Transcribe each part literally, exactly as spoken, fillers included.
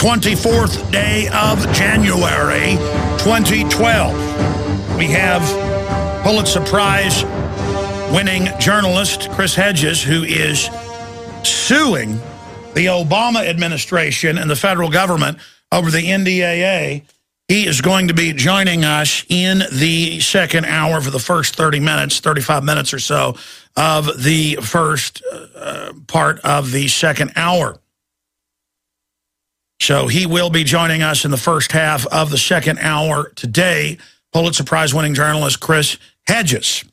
twenty-fourth day of January, twenty twelve. We have Pulitzer Prize winning journalist Chris Hedges, who is suing the Obama administration and the federal government over the N D A A. He is going to be joining us in the second hour for the first thirty minutes, thirty-five minutes or so of the first uh, part of the second hour. So he will be joining us in the first half of the second hour today, Pulitzer Prize-winning journalist Chris Hedges.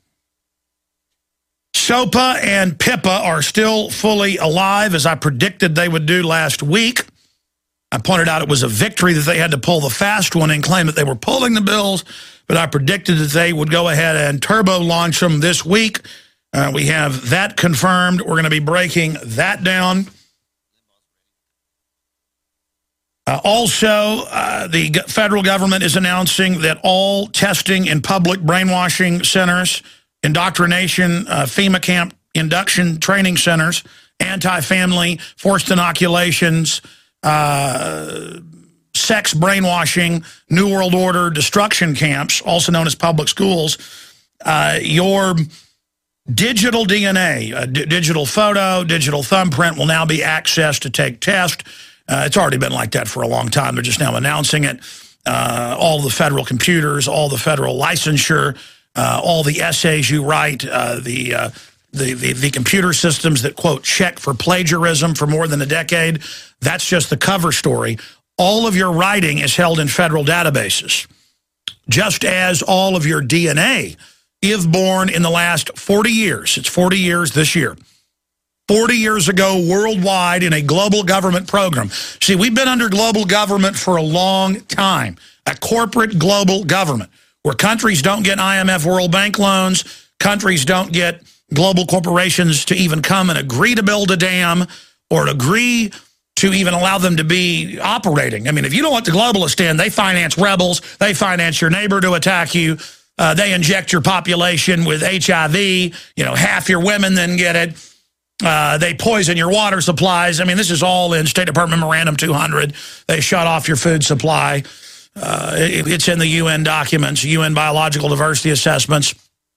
SOPA and PIPA are still fully alive, as I predicted they would do last week. I pointed out it was a victory that they had to pull the fast one and claim that they were pulling the bills, but I predicted that they would go ahead and turbo launch them this week. Uh, we have that confirmed. We're going to be breaking that down. Uh, also, uh, the federal government is announcing that all testing in public brainwashing centers, indoctrination, uh, FEMA camp induction training centers, anti-family, forced inoculations, uh, sex brainwashing, New World Order destruction camps, also known as public schools, uh, your digital D N A, a digital photo, digital thumbprint will now be accessed to take tests. Uh, it's already been like that for a long time. They're just now announcing it. Uh, all the federal computers, all the federal licensure, uh, all the essays you write, uh, the, uh, the, the, the computer systems that, quote, check for plagiarism for more than a decade. That's just the cover story. All of your writing is held in federal databases, just as all of your D N A, if born in the last forty years, it's forty years this year, forty years ago worldwide in a global government program. See, we've been under global government for a long time, a corporate global government, where countries don't get I M F World Bank loans, countries don't get global corporations to even come and agree to build a dam or agree to even allow them to be operating. I mean, if you don't want the globalists in, they finance rebels, they finance your neighbor to attack you, uh, they inject your population with H I V, you know, half your women then get it. Uh, they poison your water supplies. I mean, this is all in State Department Memorandum two hundred. They shut off your food supply. Uh, it, it's in the U N documents, U N biological diversity assessments.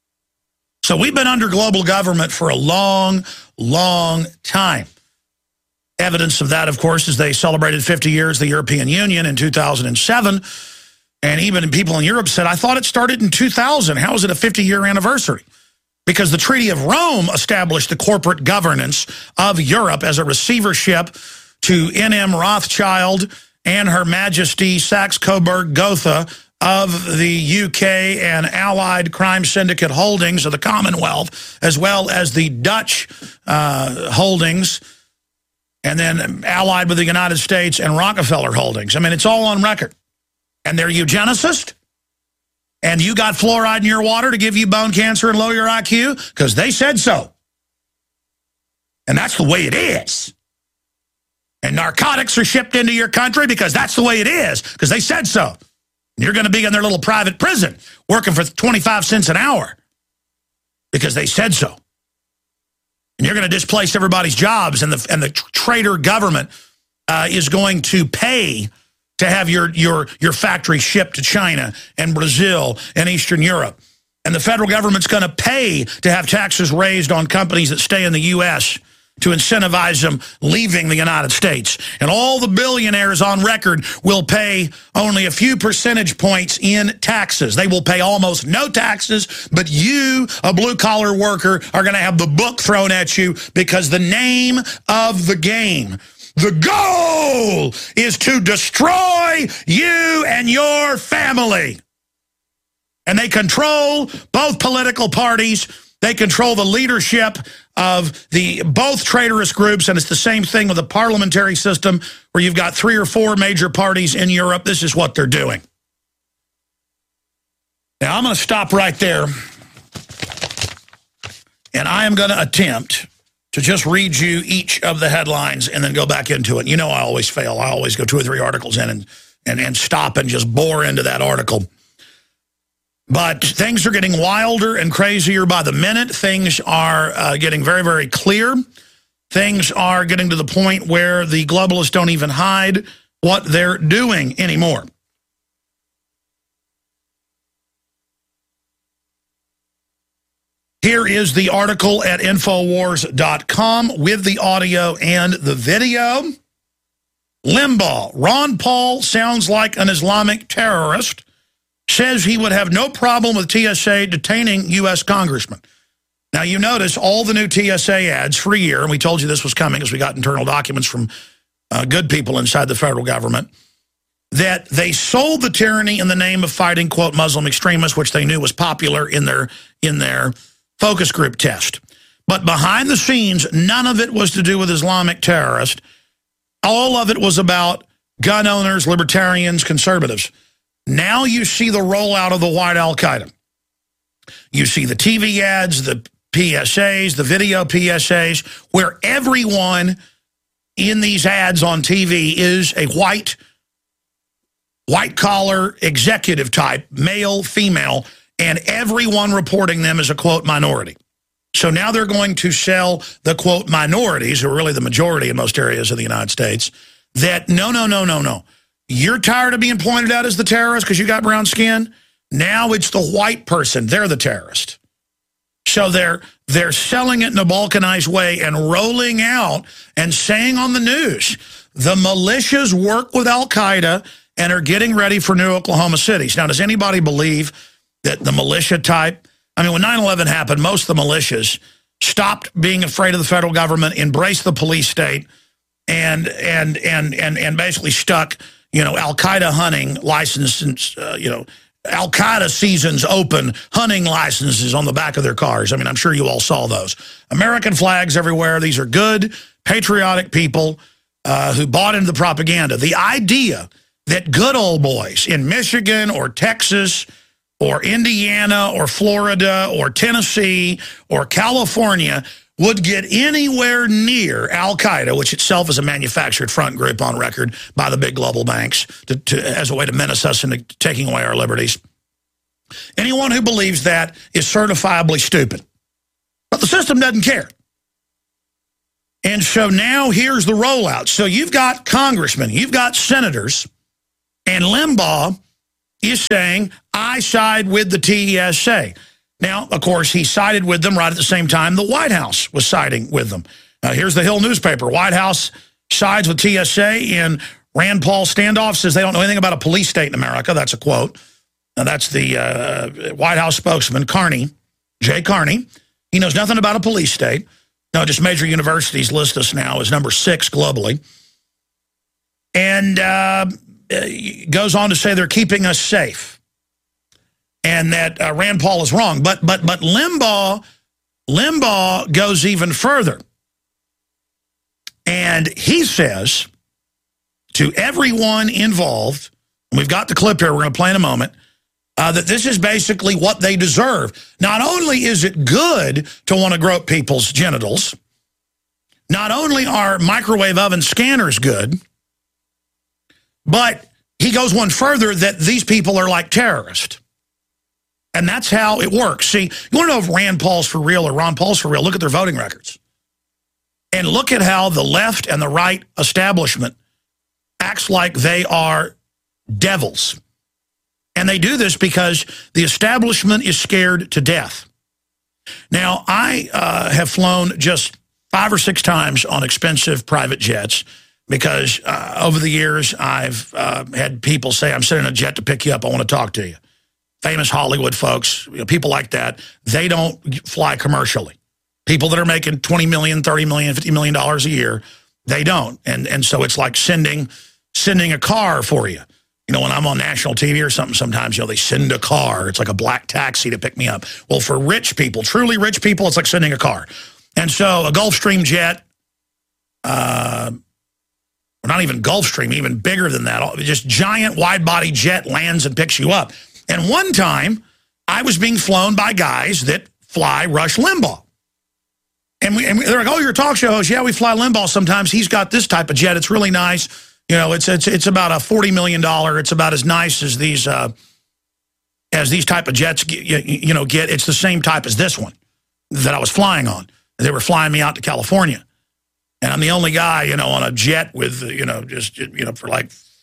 So we've been under global government for a long, long time. Evidence of that, of course, is they celebrated fifty years of the European Union in two thousand seven. And even people in Europe said, I thought it started in two thousand. How is it a fifty-year anniversary? Because the Treaty of Rome established the corporate governance of Europe as a receivership to N M Rothschild and Her Majesty Saxe-Coburg-Gotha of the U K and allied crime syndicate holdings of the Commonwealth, as well as the Dutch uh, holdings, and then allied with the United States and Rockefeller holdings. I mean, it's all on record. And they're eugenicists? And you got fluoride in your water to give you bone cancer and lower your I Q? Because they said so. And that's the way it is. And narcotics are shipped into your country because that's the way it is, because they said so. You're going to be in their little private prison working for twenty-five cents an hour because they said so. And you're going to displace everybody's jobs, and the, and the traitor government uh, is going to pay to have your, your, your factory shipped to China and Brazil and Eastern Europe. And the federal government's going to pay to have taxes raised on companies that stay in the U S to incentivize them leaving the United States. And all the billionaires on record will pay only a few percentage points in taxes. They will pay almost no taxes, but you, a blue-collar worker, are going to have the book thrown at you because the name of the game, the goal, is to destroy you and your family. And they control both political parties. They control the leadership of the both traitorous groups, and it's the same thing with the parliamentary system where you've got three or four major parties in Europe. This is what they're doing. Now, I'm going to stop right there, and I am going to attempt to just read you each of the headlines and then go back into it. You know I always fail. I always go two or three articles in and, and, and stop and just bore into that article. But things are getting wilder and crazier by the minute. Things are uh, getting very, very clear. Things are getting to the point where the globalists don't even hide what they're doing anymore. Here is the article at Infowars dot com with the audio and the video. Limbaugh, Ron Paul sounds like an Islamic terrorist, says he would have no problem with T S A detaining U S congressmen. Now, you notice all the new T S A ads for a year, and we told you this was coming as we got internal documents from uh, good people inside the federal government, that they sold the tyranny in the name of fighting, quote, Muslim extremists, which they knew was popular in their in their focus group test. But behind the scenes, none of it was to do with Islamic terrorists. All of it was about gun owners, libertarians, conservatives. Now you see the rollout of the white Al-Qaeda. You see the T V ads, the P S As, the video P S As, where everyone in these ads on T V is a white, white-collar executive type, male, female, and everyone reporting them as a, quote, minority. So now they're going to sell the, quote, minorities, who are really the majority in most areas of the United States, that no, no, no, no, no. You're tired of being pointed out as the terrorist because you got brown skin? Now it's the white person. They're the terrorist. So they're, they're selling it in a balkanized way and rolling out and saying on the news, the militias work with Al-Qaeda and are getting ready for new Oklahoma cities. Now, does anybody believe that the militia type, I mean, when nine eleven happened, most of the militias stopped being afraid of the federal government, embraced the police state, and and and and and basically stuck, you know, Al-Qaeda hunting licenses, uh, you know, Al-Qaeda seasons open hunting licenses on the back of their cars. I mean, I'm sure you all saw those. American flags everywhere. These are good, patriotic people uh, who bought into the propaganda. The idea that good old boys in Michigan or Texas or Indiana or Florida or Tennessee or California would get anywhere near Al-Qaeda, which itself is a manufactured front group on record by the big global banks to, to, as a way to menace us into taking away our liberties. Anyone who believes that is certifiably stupid. But the system doesn't care. And so now here's the rollout. So you've got congressmen, you've got senators, and Limbaugh is saying, I side with the T S A. Now, of course, he sided with them right at the same time the White House was siding with them. Uh, here's the Hill newspaper. White House sides with T S A in Rand Paul standoff, says they don't know anything about a police state in America. That's a quote. Now, that's the uh, White House spokesman, Carney, Jay Carney. He knows nothing about a police state. No, just major universities list us now as number six globally. And uh, goes on to say they're keeping us safe. And that uh, Rand Paul is wrong. But but but Limbaugh, Limbaugh goes even further. And he says to everyone involved, and we've got the clip here we're going to play in a moment, uh, that this is basically what they deserve. Not only is it good to want to grope people's genitals, not only are microwave oven scanners good, but he goes one further that these people are like terrorists. And that's how it works. See, you want to know if Rand Paul's for real or Ron Paul's for real? Look at their voting records. And look at how the left and the right establishment acts like they are devils. And they do this because the establishment is scared to death. Now, I uh, have flown just five or six times on expensive private jets because uh, over the years I've uh, had people say, I'm sending a jet to pick you up. I want to talk to you. Famous Hollywood folks, you know, people like that, they don't fly commercially. People that are making twenty million dollars, thirty million dollars, fifty million dollars a year, they don't. And and so it's like sending sending a car for you. You know, when I'm on national T V or something, sometimes, you know, they send a car. It's like a black taxi to pick me up. Well, for rich people, truly rich people, it's like sending a car. And so a Gulfstream jet, uh, or not even Gulfstream, even bigger than that, just giant wide-body jet lands and picks you up. And one time, I was being flown by guys that fly Rush Limbaugh. And, we, and they're like, oh, you're a talk show host. Yeah, we fly Limbaugh sometimes. He's got this type of jet. It's really nice. You know, it's it's it's about a forty million dollars. It's about as nice as these uh, as these type of jets, you, you know, get. It's the same type as this one that I was flying on. They were flying me out to California. And I'm the only guy, you know, on a jet with, you know, just, you know, for like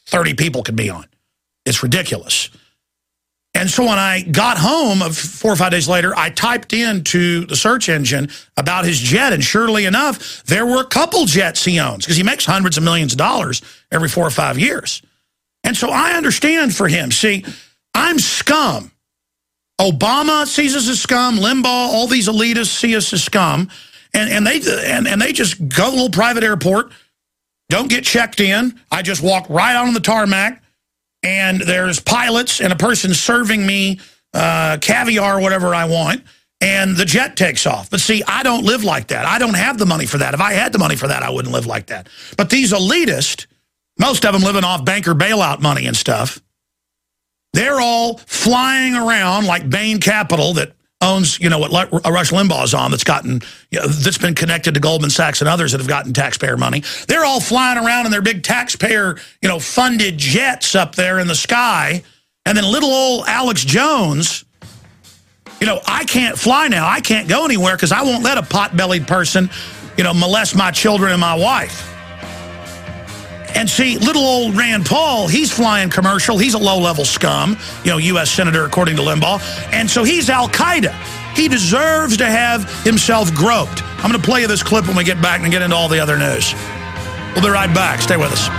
thirty people could be on. It's ridiculous. And so when I got home of four or five days later, I typed into the search engine about his jet, and surely enough, there were a couple jets he owns, because he makes hundreds of millions of dollars every four or five years. And so I understand for him. See, I'm scum. Obama sees us as scum. Limbaugh, all these elitists see us as scum. And, and, they, and, and they just go to a little private airport, don't get checked in. I just walk right out on the tarmac. And there's pilots and a person serving me uh, caviar or whatever I want, and the jet takes off. But see, I don't live like that. I don't have the money for that. If I had the money for that, I wouldn't live like that. But these elitists, most of them living off banker bailout money and stuff, they're all flying around like Bain Capital that owns, you know, what Rush Limbaugh's on, that's gotten, you know, that's been connected to Goldman Sachs and others that have gotten taxpayer money. They're all flying around in their big taxpayer, you know, funded jets up there in the sky. And then little old Alex Jones, you know, I can't fly now. I can't go anywhere because I won't let a pot-bellied person, you know, molest my children and my wife. And see, little old Rand Paul, he's flying commercial. He's a low-level scum, you know, U S senator, according to Limbaugh. And so he's Al-Qaeda. He deserves to have himself groped. I'm going to play you this clip when we get back and get into all the other news. We'll be right back. Stay with us.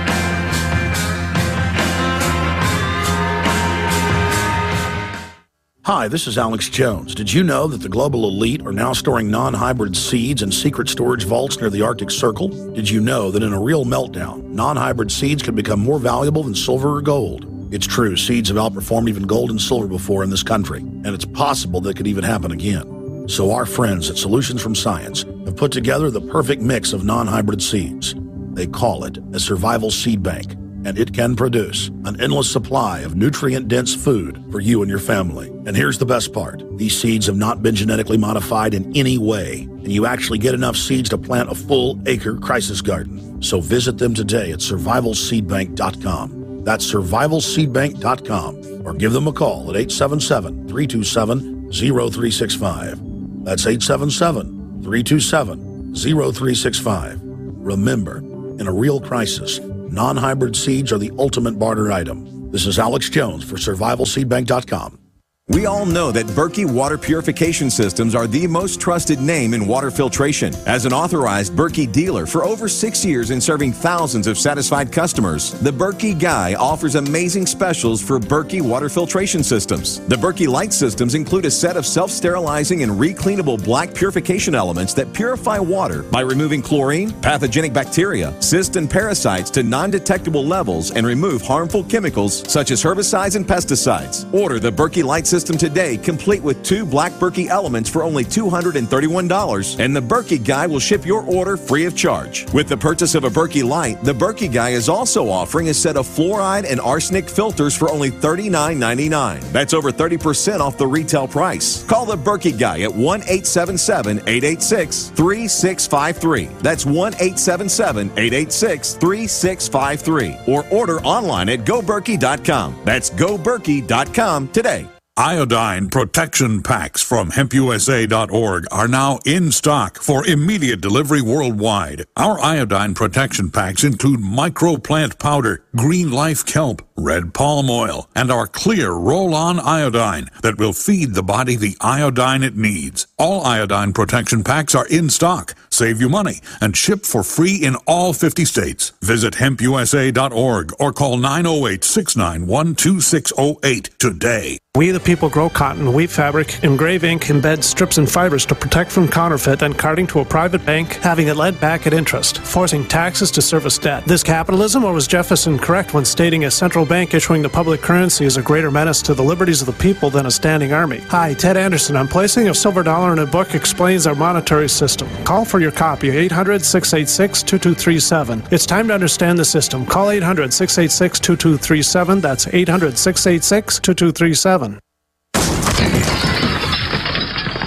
Hi, this is Alex Jones. Did you know that the global elite are now storing non-hybrid seeds in secret storage vaults near the Arctic Circle? Did you know that in a real meltdown, non-hybrid seeds can become more valuable than silver or gold? It's true, seeds have outperformed even gold and silver before in this country, and it's possible that could even happen again. So our friends at Solutions from Science have put together the perfect mix of non-hybrid seeds. They call it a survival seed bank, and it can produce an endless supply of nutrient-dense food for you and your family. And here's the best part. These seeds have not been genetically modified in any way, and you actually get enough seeds to plant a full acre crisis garden. So visit them today at survival seed bank dot com. That's survival seed bank dot com, or give them a call at eight seven seven, three two seven, zero three six five. That's eight seven seven, three two seven, zero three six five. Remember, in a real crisis, non-hybrid seeds are the ultimate barter item. This is Alex Jones for survival seed bank dot com. We all know that Berkey Water Purification Systems are the most trusted name in water filtration. As an authorized Berkey dealer for over six years and serving thousands of satisfied customers, the Berkey Guy offers amazing specials for Berkey Water Filtration Systems. The Berkey Light Systems include a set of self-sterilizing and recleanable black purification elements that purify water by removing chlorine, pathogenic bacteria, cysts, and parasites to non-detectable levels and remove harmful chemicals such as herbicides and pesticides. Order the Berkey Light Systems today, complete with two black Berkey elements for only two hundred thirty-one dollars, and the Berkey Guy will ship your order free of charge. With the purchase of a Berkey Light, the Berkey Guy is also offering a set of fluoride and arsenic filters for only thirty-nine ninety-nine. That's over thirty percent off the retail price. Call the Berkey Guy at one eight seven seven, eight eight six, three six five three. That's one eight seven seven, eight eight six, three six five three. Or order online at go berkey dot com. That's go berkey dot com today. Iodine protection packs from hemp U S A dot org are now in stock for immediate delivery worldwide. Our iodine protection packs include microplant powder, green life kelp, red palm oil, and our clear roll-on iodine that will feed the body the iodine it needs. All iodine protection packs are in stock. Save you money and ship for free in all fifty states. Visit hemp U S A dot org or call nine oh eight, six nine one, two six oh eight today. We the people grow cotton, weave fabric, engrave ink, embed strips and fibers to protect from counterfeit, then carting to a private bank, having it led back at interest, forcing taxes to service debt. This capitalism, or was Jefferson correct when stating a central bank issuing the public currency is a greater menace to the liberties of the people than a standing army? Hi, Ted Anderson. I'm placing a silver dollar in a book explains our monetary system. Call for your copy, eight hundred, six eight six, two two three seven. It's time to understand the system. Call eight hundred, six eight six, two two three seven. That's eight hundred, six eight six, two two three seven.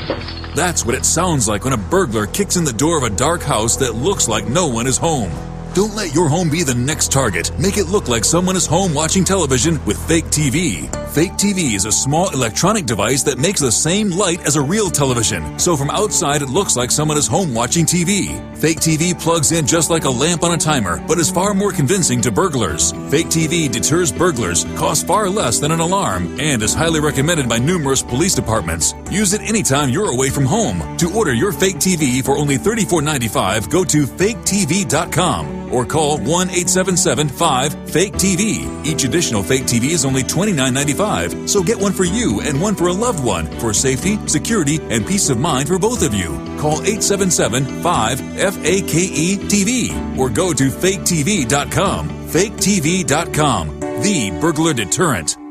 That's what it sounds like when a burglar kicks in the door of a dark house that looks like no one is home. Don't let your home be the next target. Make it look like someone is home watching television with Fake T V. Fake T V is a small electronic device that makes the same light as a real television. So from outside, it looks like someone is home watching T V. Fake T V plugs in just like a lamp on a timer, but is far more convincing to burglars. Fake T V deters burglars, costs far less than an alarm, and is highly recommended by numerous police departments. Use it anytime you're away from home. To order your Fake T V for only thirty-four ninety-five, go to fake t v dot com or call one eight seven seven five fake T V. Each additional Fake T V is only twenty-nine ninety-five, so get one for you and one for a loved one for safety, security, and peace of mind for both of you. Call eight seven seven five F A K E T V or go to fake t v dot com. fake t v dot com, the burglar deterrent.